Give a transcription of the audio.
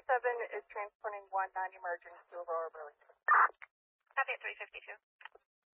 is transporting 1 non-emergent to Aurora, Burlington. Copy at 352.